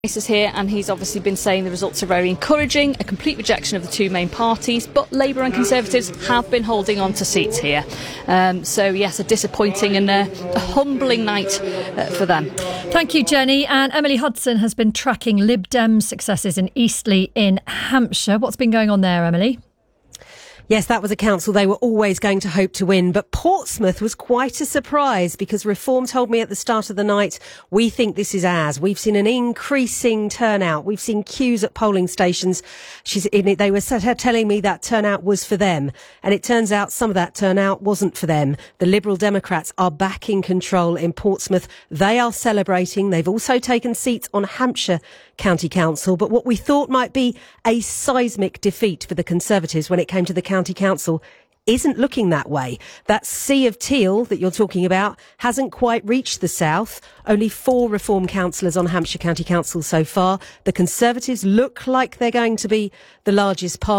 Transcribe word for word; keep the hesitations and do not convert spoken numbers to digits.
Is here, and he's obviously been saying the results are very encouraging, a complete rejection of the two main parties, but Labour and Conservatives have been holding on to seats here. Um, so yes, a disappointing and a, a humbling night uh, for them. Thank you, Jenny. And Emily Hudson has been tracking Lib Dem's successes in Eastleigh in Hampshire. What's been going on there, Emily? Yes, that was a council they were always going to hope to win. But Portsmouth was quite a surprise because Reform told me at the start of the night, we think this is ours. We've seen an increasing turnout. We've seen queues at polling stations. She's in it. They were telling me that turnout was for them. And it turns out some of that turnout wasn't for them. The Liberal Democrats are back in control in Portsmouth. They are celebrating. They've also taken seats on Hampshire County Council. But what we thought might be a seismic defeat for the Conservatives when it came to the County Council isn't looking that way. That sea of teal that you're talking about hasn't quite reached the south. Only four Reform councillors on Hampshire County Council so far. The Conservatives look like they're going to be the largest party.